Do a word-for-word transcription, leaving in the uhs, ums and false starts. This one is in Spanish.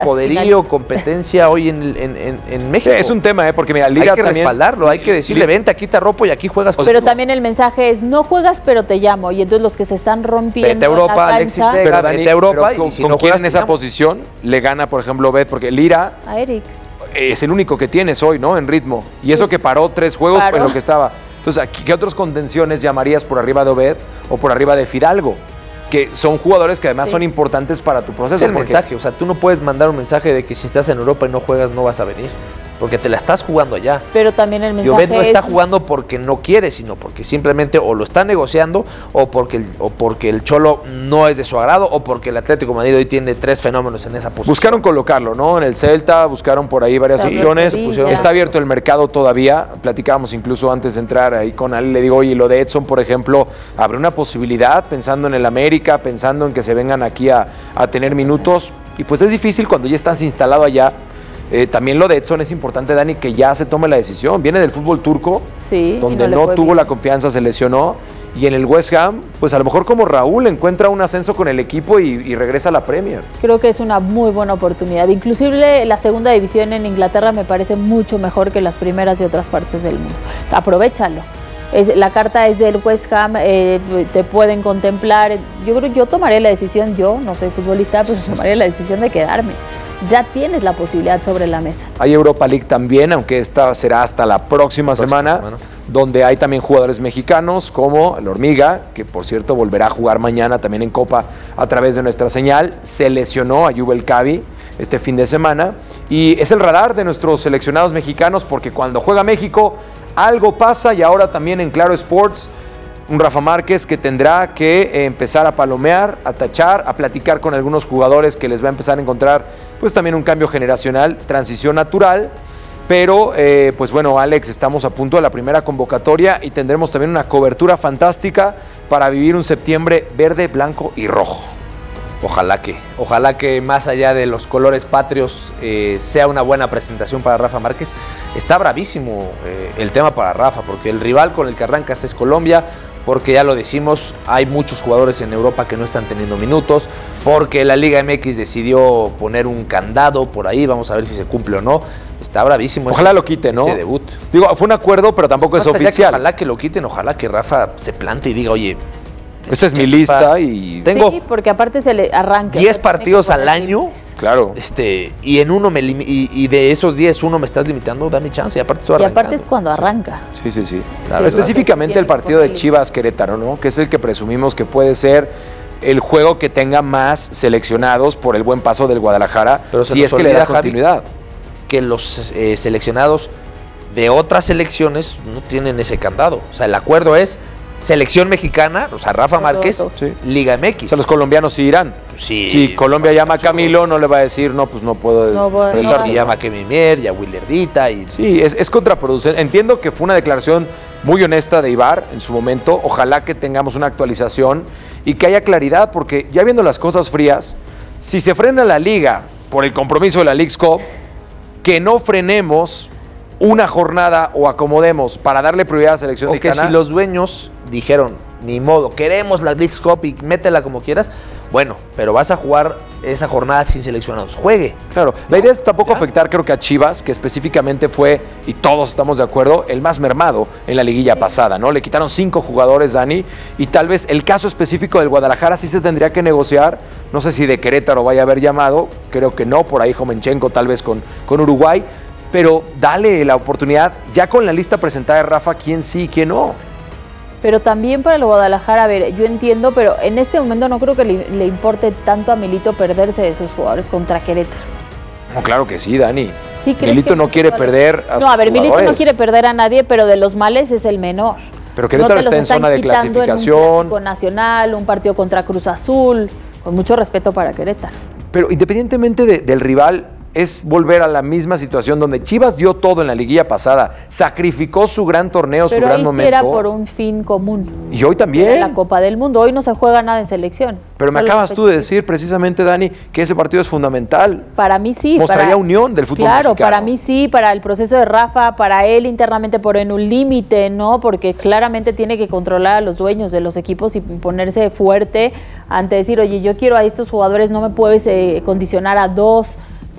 poderío, competencia hoy en, en, en, en México. Sí, es un tema, ¿eh? Porque mira, Lira hay que también, respaldarlo, hay que decirle, vente, aquí te arropo y aquí juegas. Pero contigo. también el mensaje es, no juegas, pero te llamo. Y entonces los que se están rompiendo Vete a Europa, en la cancha, Alexis Vega, pero Dani, vete a Europa pero con, y si con no quién juegas, en esa te llamo. posición le gana, por ejemplo, Bet, porque Lira a Eric. es el único que tienes hoy, ¿no? En ritmo. Y eso Pues, que paró tres juegos claro. en lo que estaba. Entonces, ¿qué otros contenciones llamarías por arriba de Obed o por arriba de Fidalgo? Que son jugadores que además Sí. son importantes para tu proceso. Es el porque- mensaje, o sea, tú no puedes mandar un mensaje de que si estás en Europa y no juegas no vas a venir, porque te la estás jugando allá. Pero también el Y mensaje Obed no está es, jugando porque no quiere, sino porque simplemente o lo está negociando o porque, el, o porque el Cholo no es de su agrado o porque el Atlético de Madrid hoy tiene tres fenómenos en esa posición. Buscaron colocarlo, ¿no? En el Celta, buscaron por ahí varias Sí, opciones. sí, Pusieron- ya. Está abierto el mercado todavía. Platicábamos incluso antes de entrar ahí con Ali. Le digo, oye, lo de Edson, por ejemplo, ¿habrá una posibilidad pensando en el América, pensando en que se vengan aquí a, a tener minutos? Y pues es difícil cuando ya estás instalado allá. Eh, también lo de Edson es importante, Dani, que ya se tome la decisión. Viene del fútbol turco, sí, y donde le no, fue tuvo bien. la confianza, se lesionó. Y en el West Ham, pues a lo mejor como Raúl encuentra un ascenso con el equipo y, y regresa a la Premier. Creo que es una muy buena oportunidad. Inclusive la segunda división en Inglaterra me parece mucho mejor que las primeras y otras partes del mundo. Aprovechalo. Es, la carta es del West Ham, eh, te pueden contemplar. Yo creo yo tomaré la decisión, yo no soy futbolista, pero tomaré la decisión de quedarme. Ya tienes la posibilidad sobre la mesa. Hay Europa League también, aunque esta será hasta la próxima, Próxima semana, semana. donde hay también jugadores mexicanos como el Hormiga, que por cierto volverá a jugar mañana también en Copa a través de nuestra señal. Se lesionó a Yubel Cavi este fin de semana y es el radar de nuestros seleccionados mexicanos porque cuando juega México algo pasa y ahora también en Claro Sports un Rafa Márquez que tendrá que eh, empezar a palomear, a tachar, a platicar con algunos jugadores que les va a empezar a encontrar pues también un cambio generacional, transición natural, pero eh, pues bueno, Alex, estamos a punto de la primera convocatoria y tendremos también una cobertura fantástica para vivir un septiembre verde, blanco y rojo. Ojalá que, ojalá que más allá de los colores patrios eh, sea una buena presentación para Rafa Márquez. Está bravísimo eh, el tema para Rafa, porque el rival con el que arrancas es Colombia, porque ya lo decimos, hay muchos jugadores en Europa que no están teniendo minutos, porque la Liga M X decidió poner un candado por ahí, vamos a ver si se cumple o no. Está bravísimo. Ojalá ese, lo quite, ¿no? Ese debut. Digo, fue un acuerdo, pero tampoco es Basta ya que oficial. ojalá que lo quiten, ojalá que Rafa se plante y diga, oye, Esta es mi FIFA, lista y... Tengo Sí, porque aparte se le arranca. diez Tiene que partidos al poner año. límites. Claro. Este, y en uno me limi- y, y de esos diez, uno me estás limitando, dame chance. Y aparte estoy Y arrancando. aparte es cuando arranca. Sí, sí, sí. Claro, Específicamente el tiene partido de que Chivas Querétaro, ¿no? Que es el que presumimos que puede ser el juego que tenga más seleccionados por el buen paso del Guadalajara, Pero se si nos es que le da olvida, Javi, continuidad. que los eh, seleccionados de otras selecciones no tienen ese candado. O sea, el acuerdo es selección mexicana, o sea, Rafa Todos, Márquez, todos. Sí. Liga M O X. sea, los colombianos sí irán. Sí, si Colombia llama a Camilo, no le va a decir, no, pues no puedo No voy- prestar. no. Se llama Kevin Mier y a Willerdita y Sí, es, es contraproducente. Entiendo que fue una declaración muy honesta de Ibar en su momento. Ojalá que tengamos una actualización y que haya claridad, porque ya viendo las cosas frías, si se frena la liga por el compromiso de la Leagues Cup, que no frenemos una jornada o acomodemos para darle prioridad a la selección o que mexicana. si los dueños dijeron, ni modo, queremos la Leagues Cup y métela como quieras, bueno, pero vas a jugar esa jornada sin seleccionados. Juegue. Claro, la idea es tampoco ¿Ya? afectar, creo que a Chivas, que específicamente fue, y todos estamos de acuerdo, el más mermado en la liguilla pasada, ¿no? Le quitaron cinco jugadores, Dani, y tal vez el caso específico del Guadalajara sí se tendría que negociar. No sé si de Querétaro vaya a haber llamado, creo que no, por ahí Jomenchenko tal vez con, con Uruguay, pero dale la oportunidad, ya con la lista presentada de Rafa, quién sí, quién no. Pero también para el Guadalajara, a ver, yo entiendo, pero en este momento no creo que le, le importe tanto a Milito perderse de sus jugadores contra Querétaro. No, claro que sí, Dani. ¿Sí crees Milito que no quiere Milito- perder a No, sus a ver, Milito no jugadores. quiere perder a nadie, pero de los males es el menor. Pero Querétaro No te está los en están zona de quitando en un clasificación. clásico nacional, un partido contra Cruz Azul, con mucho respeto para Querétaro. Pero independientemente de- del rival, es volver a la misma situación donde Chivas dio todo en la liguilla pasada, sacrificó su gran torneo, su Pero gran ahí sí momento. era por un fin común. Y hoy Era también. la Copa del Mundo. Hoy no se juega nada en selección. Pero me Solo acabas la tú de fecha. decir precisamente, Dani, que ese partido es fundamental. Para mí sí. Mostraría para- unión del fútbol Claro, mexicano. para mí sí, para el proceso de Rafa, para él internamente poner un límite, ¿no? Porque claramente tiene que controlar a los dueños de los equipos y ponerse fuerte ante decir, oye, yo quiero a estos jugadores, no me puedes eh, condicionar a dos.